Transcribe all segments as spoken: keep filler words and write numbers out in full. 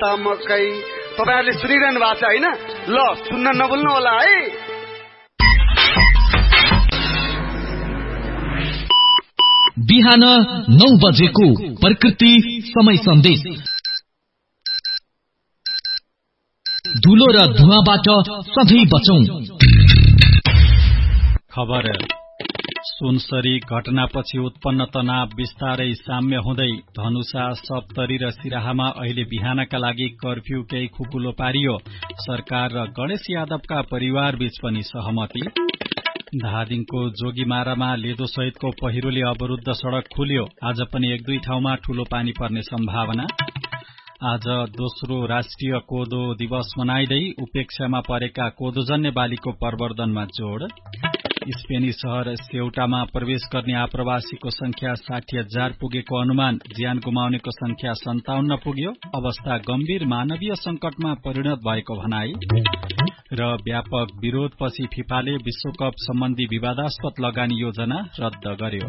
त मकै। तपाईहरुले सुनिरहनु भएको छ हैन? ल सुन्न नभुल्नु होला है। बिहान नौ बजेको प्रकृति समय सन्देश। धुलो र धुवाबाट सधैँ बचौं। खबर सुनसरी घटनापछि उत्पन्न तनाव बिस्तारै साम्य हुँदै धनुषा, सप्तरी र सिराहामा अहिले बिहानका लागि कर्फ्यू केही खुकुलो पारियो। सरकार र गणेश यादवका परिवार बीच पनि सहमति। धादिङको जोगीमारामा लेदो सहितको पहिरोले अवरुद्ध सड़क खुल्यो। आज पनि एक दुई ठाउँमा ठूलो पानी पर्ने सम्भावना। आज दोस्रो राष्ट्रिय कोदो दिवस मनाइदै उपेक्षामा परेका कोदोजन्य बालीको प्रवर्धनमा जोड़। स्पेनी शहर सेउटामा प्रवेश गर्ने आप्रवासीको संख्या साठी हजार पुगेको अनुमान। ज्यान गुमाउनेको संख्या सन्ताउन्न पुग्यो। अवस्था गम्भीर मानवीय संकटमा परिणत भएको भनाई। र व्यापक विरोधपछि फिफाले विश्वकप सम्बन्धी विवादास्पद लगानी योजना रद्द गर्यो।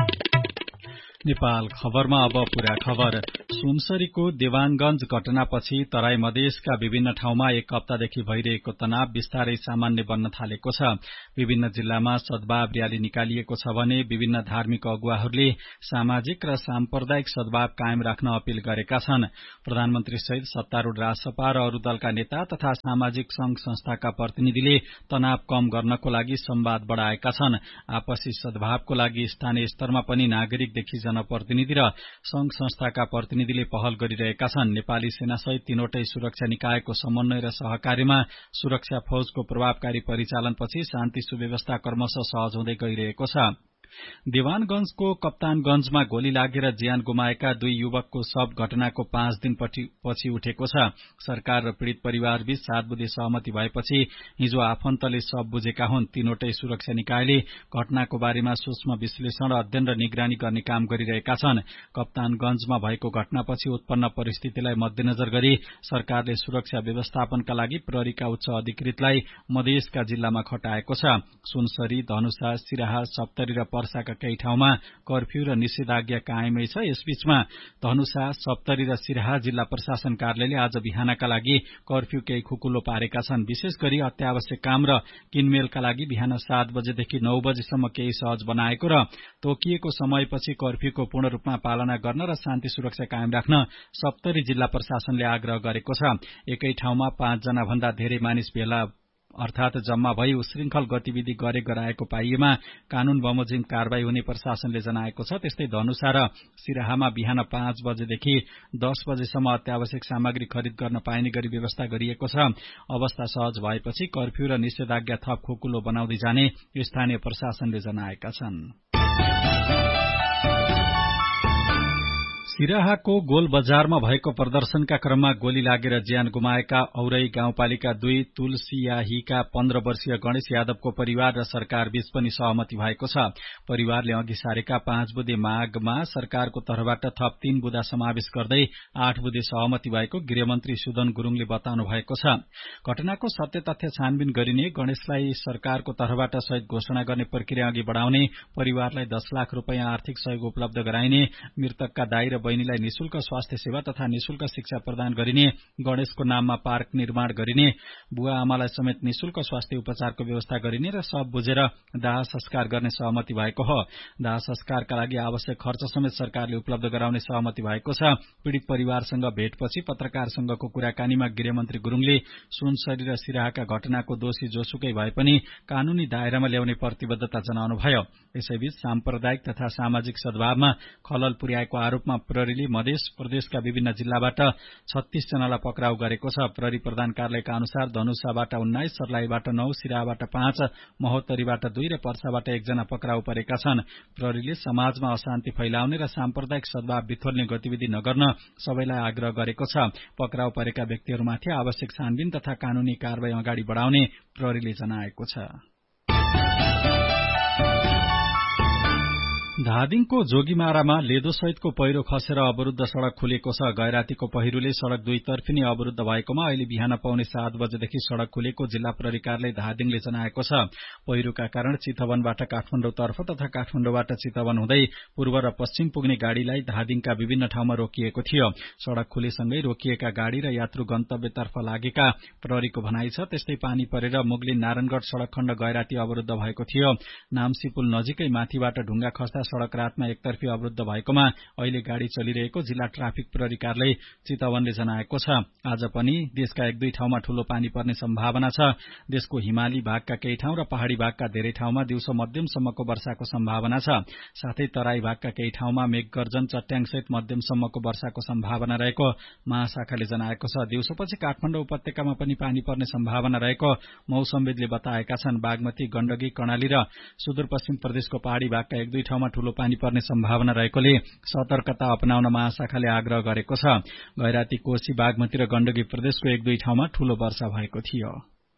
नेपाल खबरमा अब पूरा खबर। सुनसरीको देवानगंज घटनापछि तराई मधेसका विभिन्न ठाउँमा एक हप्तादेखि भइरहेको तनाव बिस्तारै सामान्य बन्न थालेको छ। विभिन्न जिल्लामा सद्भाव र्याली निकालिएको छ भने विभिन्न धार्मिक अगुवाहरूले सामाजिक र साम्प्रदायिक सद्भाव कायम राख्न अपील गरेका छन्। प्रधानमन्त्री सहित सत्तारूढ़ राजसपा र अरू दलका नेता तथा सामाजिक संघ संस्थाका प्रतिनिधिले तनाव कम गर्नको लागि संवाद बढ़ाएका छन्। आपसी सद्भावको लागि स्थानीय स्तरमा पनि नागरिकदेखि जनप्रतिनिधि र संघ संस्थाका प्रतिनिधिले पहल गरिरहेका छन्। नेपाली सेनासहित तीनवटै सुरक्षा निकायको समन्वय र सहकार्यमा सुरक्षा फौजको प्रभावकारी परिचालनपछि शान्ति सुव्यवस्था क्रमशः सहज हुँदै गइरहेको छ। देवानगंजको कप्तानगंजमा गोली लागेर ज्यान गुमाएका दुई युवकको शव घटनाको पाँच दिन पछि उठेको छ। सरकार र पीड़ित परिवार बीच सात बुधे सहमति भएपछि हिजो आफन्तले शव बुझेका हुन्। तीनवटै सुरक्षा निकायले घटनाको बारेमा सूक्ष्म विश्लेषण र अध्ययन र निगरानी गर्ने काम गरिरहेका छन्। कप्तानगंजमा भएको घटनापछि उत्पन्न परिस्थितिलाई मध्यनजर गरी सरकारले सुरक्षा व्यवस्थापनका लागि प्रहरीका उच्च अधिकृतलाई मधेसका जिल्लामा खटाएको छ। सुनसरी, धनुषा, सिराहा, सप्तरी र पर्साका केही ठाउँमा कर्फ्यू र निषेधाज्ञा कायमै छ। यसबीचमा धनुषा, सप्तरी र सिराहा जिल्ला प्रशासन कार्यालयले आज बिहानका लागि कर्फ्यू केही खुकुलो पारेका छन्। विशेष गरी अत्यावश्यक काम र किनमेलका लागि बिहान सात बजेदेखि नौ बजेसम्म केही सहज बनाएको र तोकिएको समयपछि कर्फ्यूको पूर्ण रूपमा पालना गर्न र शान्ति सुरक्षा कायम राख्न सप्तरी जिल्ला प्रशासनले आग्रह गरेको छ। एकै ठाउँमा पाँच जना भन्दा धेरै मानिस भेला अर्थात जम्मा भई उशृंखल गतिविधि गरे गराएको पाइएमा कानून बमोजिम कारवाही हुने प्रशासनले जनाएको छ। त्यस्तै धनुषा र सिराहामा बिहान पाँच बजेदेखि दस बजेसम्म अत्यावश्यक सामग्री खरिद गर्न पाइने गरी व्यवस्था गरिएको छ। अवस्था सहज भएपछि कर्फ्यू र निषेधाज्ञा थप खुकुलो बनाउँदै जाने स्थानीय प्रशासनले जनाएका छन्। सिराहाको गोल बजारमा भएको प्रदर्शनका क्रममा गोली लागेर ज्यान गुमाएका औरै गाउँपालिका दुई तुलसियाहीका पन्ध्र वर्षीय गणेश यादवको परिवार र सरकार बीच पनि सहमति भएको छ। परिवारले अघि सारेका पाँच बुधे मागमा सरकारको तर्फबाट थप तीन बुदा समावेश गर्दै आठ बुधे सहमति भएको गृहमन्त्री सुदन गुरूङले बताउनु भएको छ। घटनाको सत्य तथ्य छानबिन गरिने, गणेशलाई सरकारको तर्फबाट सहित घोषणा गर्ने प्रक्रिया अघि बढ़ाउने, परिवारलाई दस लाख रूपियाँ आर्थिक सहयोग उपलब्ध गराइने, मृतकका दाइ र बहिनीलाई निशुल्क स्वास्थ्य सेवा तथा निशुल्क शिक्षा प्रदान गरिने, गणेशको नाममा पार्क निर्माण गरिने, बुवा आमालाई समेत निशुल्क स्वास्थ्य उपचारको व्यवस्था गरिने र सब बुझेर दाह संस्कार गर्ने सहमति भएको हो। दाह संस्कारका लागि आवश्यक खर्च समेत सरकारले उपलब्ध गराउने सहमति भएको छ। पीड़ित परिवारसँग भेटपछि पत्रकारसँगको कुराकानीमा गृहमन्त्री गुरूङले सुनसरी र सिराहाका घटनाको दोषी जोसुकै भए पनि कानूनी दायरामा ल्याउने प्रतिबद्धता जनाउनुभयो। यसैबीच साम्प्रदायिक तथा सामाजिक सद्भावमा खलल पुर्याएको आरोपमा प्रहरीले मधेस प्रदेशका विभिन्न जिल्लाबाट छत्तीस जनालाई पक्राउ गरेको छ। प्रहरी प्रधान कार्यालयका अनुसार धनुषाबाट उन्नाइस, सर्लाहीबाट नौ, सिराहाबाट पाँच, महोत्तरीबाट दुई र पर्साबाट एकजना पक्राउ परेका छन्। प्रहरीले समाजमा अशान्ति फैलाउने र साम्प्रदायिक सद्भाव बिथोल्ने गतिविधि नगर्न सबैलाई आग्रह गरेको छ। पक्राउ परेका व्यक्तिहरूमाथि आवश्यक छानबिन तथा कानूनी कारवाही अगाडि बढ़ाउने प्रहरीले जनाएको छ। धादिङको जोगीमारामा लेदो सहितको पहिरो खसेर अवरुद्ध सड़क खुलेको छ। गैरातीको पहिरोले सड़क दुई तर्फिने अवरुद्ध भएकोमा अहिले बिहान पाउने सात बजेदेखि सड़क खुलेको जिल्ला प्रहरी कार्यालय धादिङले जनाएको छ। पहिरोका कारण चितवनबाट काठमाडौँतर्फ तथा काठमाडौँबाट चितवन हुँदै पूर्व र पश्चिम पुग्ने गाड़ीलाई धादिङका विभिन्न ठाउँमा रोकिएको थियो। सड़क खुलेसँगै रोकिएका गाड़ी र यात्रु गन्तव्यतर्फ लागेका प्रहरीको भनाइ छ। त्यस्तै पानी परेर मुगलिन नारायणगढ़ सड़क खण्ड गैराती अवरुद्ध भएको थियो। नाम्सी पुल नजिकै माथिबाट ढुंगा खस्दा सड़क रातमा एकतर्फी अवरुद्ध भएकोमा अहिले गाड़ी चलिरहेको जिल्ला ट्राफिक प्रहरी कार्यालय चितवनले जनाएको छ। आज पनि देशका एक दुई ठाउँमा ठूलो पानी पर्ने सम्भावना छ। देशको हिमाली भागका केही ठाउँ र पहाड़ी भागका धेरै ठाउँमा दिउँसो मध्यमसम्मको वर्षाको सम्भावना छ। साथै तराई भागका केही ठाउँमा मेघगर्जन चट्याङसहित मध्यमसम्मको वर्षाको सम्भावना रहेको महाशाखाले जनाएको छ। दिउँसोपछि काठमाडौँ उपत्यकामा पनि पानी पर्ने सम्भावना रहेको मौसमविदले बताएका छन्। बागमती, गण्डकी, कर्णाली र सुदूरपश्चिम प्रदेशको पहाड़ी भागका एक दुई ठाउँमा ठूलो पानी पर्ने सम्भावना रहेकोले सतर्कता अपनाउन महाशाखाले आग्रह गरेको छ। गैराती, कोशी, बागमती र गण्डकी प्रदेशको एक दुई ठाउँमा ठूलो वर्षा भएको थियो।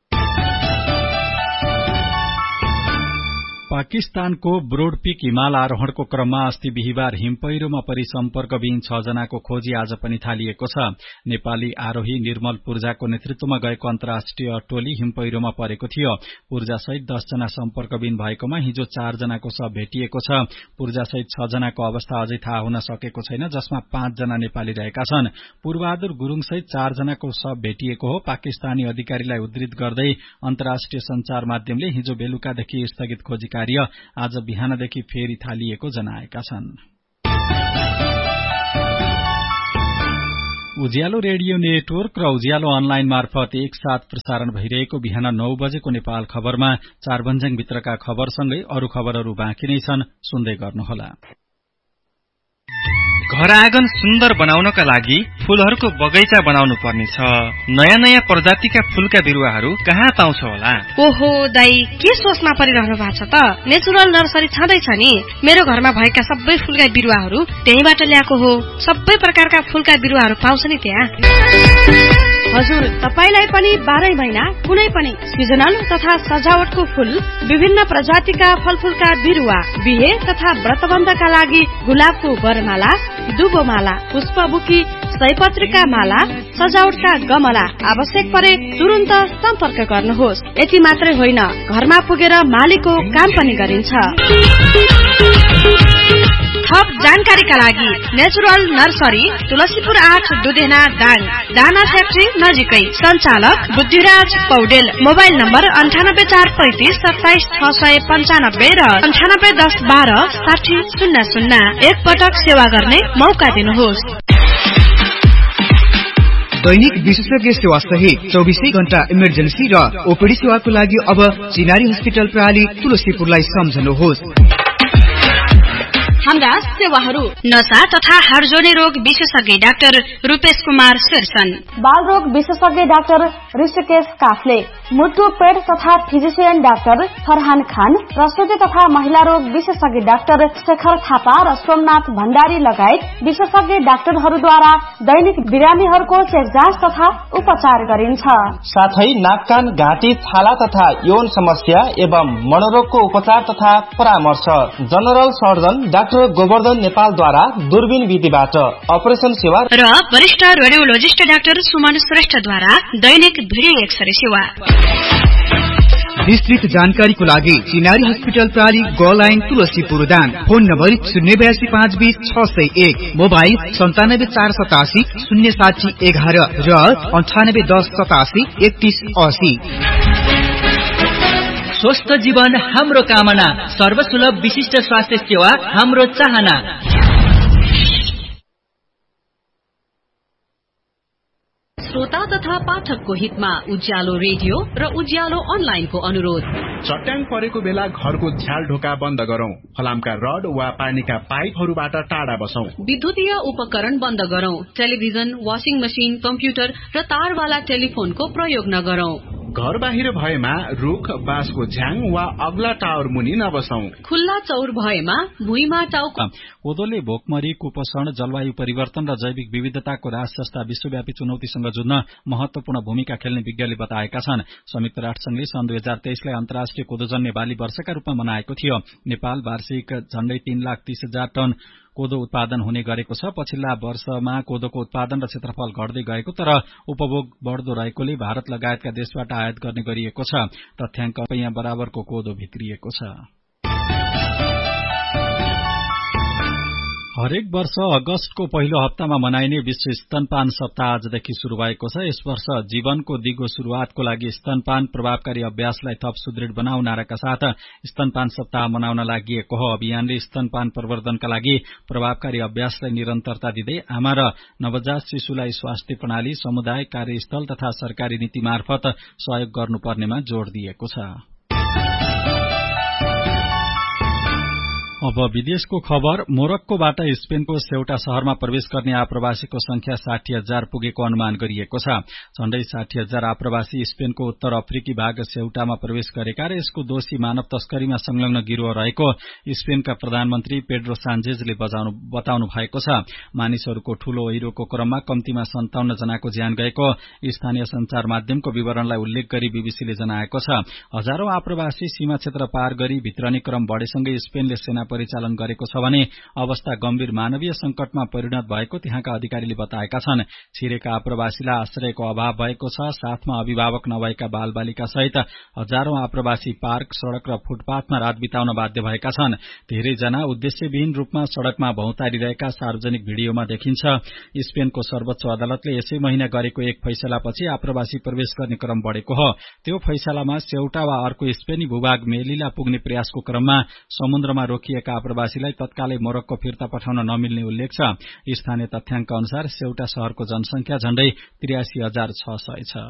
पाकिस्तानको ब्रोडपीक हिमाल आरोहणको क्रममा अस्ति बिहिबार हिमपहिरोमा परि सम्पर्कविहीन छ जनाको खोजी आज पनि थालिएको छ। नेपाली आरोही निर्मल पूर्जाको नेतृत्वमा गएको अन्तर्राष्ट्रिय टोली हिमपहिरोमा परेको थियो। पूर्जासहित दस जना सम्पर्कविहीन भएकोमा हिजो चार जनाको शव भेटिएको छ। पूर्जासहित छ जनाको अवस्था अझै थाहा हुन सकेको छैन, जसमा पाँच जना नेपाली रहेका छन्। पूर्वबहादुर गुरूङसहित चार जनाको शव भेटिएको हो। पाकिस्तानी अधिकारीलाई उद्धृत गर्दै अन्तर्राष्ट्रिय संचार माध्यमले हिजो बेलुकादेखि स्थगित खोजी कार्य आज बिहानदेखि फेरि थालिएको जनाएका छन्। उज्यालो रेडियो नेटवर्क र उज्यालो अनलाइन मार्फत एकसाथ प्रसारण भइरहेको बिहान नौ बजेको नेपाल खबरमा चारबन्जाङ भित्रका खबरसँगै अरू खबरहरू बाँकी नै छन्, सुन्दै गर्नुहोला। घर आँगन सुन्दर बनाउनका लागि फूलहरूको बगैँचा बनाउनु पर्नेछ। नयाँ नयाँ प्रजातिका फूलका बिरुवाहरू कहाँ पाउँछ होला? ओहो दाई, के सोचमा परिरहनु भएको छ त? नेचुरल नर्सरी छँदैछ नि। मेरो घरमा भएका सबै फूलका बिरुवाहरू त्यहीबाट ल्याएको हो। सबै प्रकारका फूलका बिरुवाहरू पाउँछ नि त्यहाँ। हजुर, तपाईलाई पनि बाह्रै महिना कुनै पनि सिजनल तथा सजावटको फूल, विभिन्न प्रजातिका फलफूलका बिरुवा, बिहे तथा व्रतबन्धका लागि गुलाबको वरमाला, दुबोमाला, पुष्पबुकी, सयपत्रीका माला, सजावटका गमला आवश्यक परे तुरुन्त सम्पर्क गर्नुहोस्। यति मात्रै होइन, घरमा पुगेर मालीको काम पनि गरिन्छ। थप जानकारीका लागि नेचुरल नर्सरी, तुलसीपुर आठ, दुधेना, दाङ, दाना फ्याक्ट्री नजिकै। सञ्चालक बुद्धिराज पौडेल। मोबाइल नम्बर अन्ठानब्बे चार पैंतिस सत्ताइस छ सय पञ्चानब्बे र अन्ठानब्बे दस बाह्र साठी शून्य शून्य। एक पटक सेवा गर्ने मौका दिनुहोस्। दैनिक विशेषज्ञ सेवा सहित चौबिसै घण्टा इमर्जेन्सी र ओपीडी सेवाको लागि अब चिनारी हस्पिटल प्रणाली तुलसीपुरलाई सम्झनुहोस्। हाम्रा सेवाहरू: नशा तथा हाडजोर्नी रोग विशेषज्ञ डाक्टर रूपेश कुमार शेरसन, बाल रोग विशेषज्ञ डाक्टर ऋषिकेश काफले, मुटु पेट तथा फिजिशियन डाक्टर फरहान खान, प्रसुति तथा महिला रोग विशेषज्ञ डाक्टर शेखर थापा र सोमनाथ भण्डारी लगायत विशेषज्ञ डाक्टरहरूद्वारा दैनिक बिरामीहरूको चेक जाँच तथा उपचार गरिन्छ। साथै नाक कान घाँटी छाला तथा यौन समस्या एवं मनोरोगको उपचार तथा परामर्श जनरल सर्जन डाक्टर गोवर्धन नेपालद्वारा दूरबीन विधिबाट अपरेसन सेवा र वरिष्ठ रेडियोलोजिस्ट डाक्टर सुमन श्रेष्ठद्वारा दैनिक भिडियो एक्सरे सेवा। विस्तृत जानकारीको लागि चिनारी हस्पिटल प्रणाली ग line Tulsipur Dang. Phone number शून्य बयासी पाँच बीस छ सय एक, मोबाइल सन्तानब्बे चार सतासी शून्य साठी एघार र अन्ठानब्बे दस सतासी एकतीस असी। स्वस्थ जीवन हाम्रो कामना, सर्वसुलभ विशिष्ट स्वास्थ्य सेवा हाम्रो चाहना। श्रोता तथा पाठकको हितमा उज्यालो रेडियो र उज्यालो अनलाइनको अनुरोध। चट्याङ परेको बेला घरको झ्याल ढोका बन्द गरौं। फलामका रड वा पानीका पाइपहरूबाट टाढा बसौं। विद्युतीय उपकरण बन्द गरौं। टेलिभिजन, वाशिङ मशिन, कम्प्युटर र तारवाला टेलिफोनको प्रयोग नगरौं। घर बाहिर भएमा रुख बाँसको झ्याङ वा अग्ला टावर मुनि नबसौं। खुल्ला चौर भएमा भुइँमा टाउको। कोदोले भोकमरी, कुपोषण, जलवायु परिवर्तन र जैविक विविधताको ह्रास जस्ता विश्वव्यापी चुनौतीसँग जुझ्न महत्वपूर्ण भूमिका खेल्ने विज्ञले बताएका छन्। संयुक्त राष्ट्रसंघले सन् दुई हजार तेइसलाई अन्तर्राष्ट्रिय कोदोजन्य बाली वर्षका रूपमा मनाएको थियो। नेपाल वार्षिक झण्डै तीन लाख तीस हजार टन कोदो उत्पादन हुने गरेको छ। पछिल्ला वर्षमा कोदोको उत्पादन र क्षेत्रफल घट्दै गएको तर उपभोग बढ़दो रहेकोले भारत लगायतका देशबाट आयात गर्ने गरिएको छ। तथ्याङ्क यहाँ बराबरको कोदो भित्रिएको छ। हरेक वर्ष अगस्तको पहिलो हप्तामा मनाइने विश्व स्तनपान सप्ताह आजदेखि शुरू भएको छ। यस वर्ष जीवनको दिगो शुरूआतको लागि स्तनपान प्रभावकारी अभ्यासलाई थप सुदृढ बनाउन नाराका साथ स्तनपान सप्ताह मनाउन लागि हो। अभियानले स्तनपान प्रवर्धनका लागि प्रभावकारी अभ्यासलाई निरन्तरता दिँदै आमा र नवजात शिशुलाई स्वास्थ्य प्रणाली, समुदाय, कार्यस्थल तथा सरकारी नीति मार्फत सहयोग गर्नुपर्नेमा जोड़ दिएको छ। अब विदेशको खबर। मोरक्कोबाट स्पेनको सेउटा शहरमा प्रवेश गर्ने आप्रवासीको संख्या साठी हजार पुगेको अनुमान गरिएको छ। झण्डै साठी हजार आप्रवासी स्पेनको उत्तर अफ्रिकी भाग सेउटामा प्रवेश गरेका र यसको दोषी मानव तस्करीमा संलग्न गिरोह रहेको स्पेनका प्रधानमन्त्री पेड्रो सान्चेजले बताउनु भएको छ। मानिसहरूको ठूलो ओहिरोको क्रममा कम्तीमा सन्ताउन्न जनाको ज्यान गएको स्थानीय संचार माध्यमको विवरणलाई उल्लेख गरी बीबीसीले जनाएको छ। हजारौं आप्रवासी सीमा क्षेत्र पार गरी भित्रने क्रम बढ़ेसँगै स्पेनले सेना परिचालन गरेको छ भने अवस्था गम्भीर मानवीय संकटमा परिणत भएको त्यहाँका अधिकारीले बताएका छन्। छिरेका आप्रवासीलाई आश्रयको अभाव भएको छ। साथमा अभिभावक नभएका बालबालिका सहित हजारौं आप्रवासी पार्क, सड़क र फुटपाथमा रात बिताउन बाध्य भएका छन्। धेरैजना उद्देश्यविहीन रूपमा सड़कमा भौतारिरहेका सार्वजनिक भिडियोमा देखिन्छ। स्पेनको सर्वोच्च अदालतले यसै महिना गरेको एक फैसलापछि आप्रवासी प्रवेश गर्ने क्रम बढ़ेको हो। त्यो फैसलामा सेउटा वा अर्को स्पेनी भूभाग मेलिला पुग्ने प्रयासको क्रममा समुद्रमा रोकिएका आप्रवासीलाई तत्कालै मोरक्को फिर्ता पठाउन नमिल्ने उल्लेख छ। स्थानीय तथ्याङ्क अनुसार सेउटा शहरको जनसंख्या झण्डै त्रियासी हजार छ सय छ।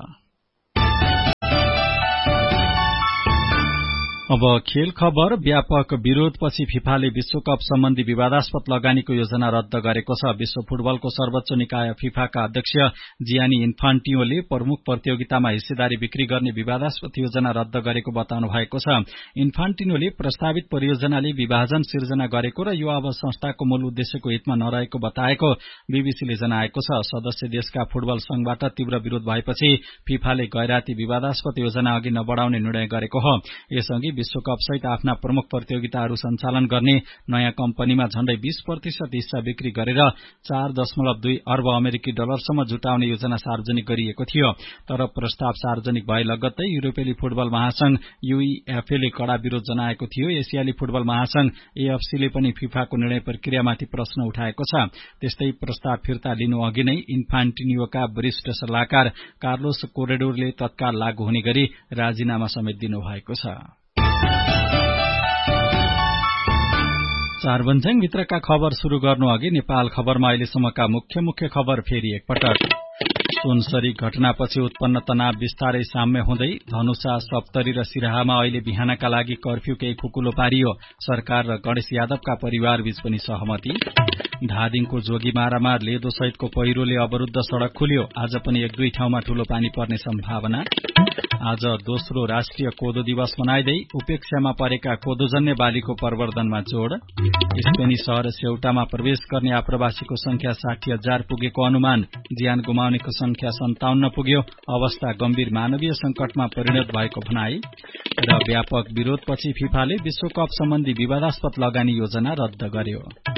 अब खेल खबर। व्यापक विरोधपछि फिफाले विश्वकप सम्बन्धी विवादास्पद लगानीको योजना रद्द गरेको छ। विश्व फुटबलको सर्वोच्च निकाय फिफाका अध्यक्ष जियानी इन्फान्टिनोले प्रमुख प्रतियोगितामा हिस्सेदारी बिक्री गर्ने विवादास्पद योजना रद्द गरेको बताउनु भएको छ। इन्फान्टिनोले प्रस्तावित परियोजनाले विभाजन सिर्जना गरेको र यो अब संस्थाको मूल उद्देश्यको हितमा नरहेको बताएको बीबीसीले जनाएको छ। सदस्य देशका फुटबल संघबाट तीव्र विरोध भएपछि फिफाले गैराती विवादास्पद योजना अघि नबढ़ाउने निर्णय गरेको हो। यसअघि विश्वकप सहित आफ्ना प्रमुख प्रतियोगिताहरू सञ्चालन गर्ने नयाँ कम्पनीमा झण्डै बीस प्रतिशत हिस्सा बिक्री गरेर चार दशमलव दुई अर्ब अमेरिकी डलरसम्म जुटाउने योजना सार्वजनिक गरिएको थियो। तर प्रस्ताव सार्वजनिक भए लगत्तै युरोपेली फुटबल महासंघ यूईएफए ले कड़ा विरोध जनाएको थियो। एसियाली फुटबल महासंघ एएफसीले पनि फिफाको निर्णय प्रक्रियामाथि प्रश्न उठाएको छ। त्यस्तै प्रस्ताव फिर्ता लिनु अघि नै इन्फान्टिनियोका वरिष्ठ सल्लाहकार कार्लोस कोरेडोरले तत्काल लागू हुने गरी राजीनामा समेत दिनुभएको छ। चारबन्जाङ भित्रका खबर शुरू गर्नु अघि नेपाल खबरमा अहिलेसम्मका मुख्य मुख्य खबर फेरि एकपटक। सुनसरी घटनापछि उत्पन्न तनाव बिस्तारै साम्य हुँदै धनुषा, सप्तरी र सिराहामा अहिले बिहानका लागि कर्फ्यू केही खुकुलो पारियो। सरकार र गणेश यादवका परिवारबीच पनि सहमति। धादिङको जोगीमारामा लेदो सहितको पहिरोले अवरुद्ध सड़क खुल्यो। आज पनि एक दुई ठाउँमा ठूलो पानी पर्ने सम्भावना। आज दोस्रो राष्ट्रिय कोदो दिवस मनाइदै उपेक्षामा परेका कोदोजन्य बालीको प्रवर्धनमा जोड़। स्पेनी शहर सेउटामा प्रवेश गर्ने आप्रवासीको संख्या साठी हजार पुगेको अनुमान। ज्यान गुमाउनेको संख्या सन्ताउन्न पुग्यो। अवस्था गम्भीर मानवीय संकटमा परिणत भएको भनाई। र व्यापक विरोधपछि फिफाले विश्वकप सम्बन्धी विवादास्पद लगानी योजना रद्द गर्यो।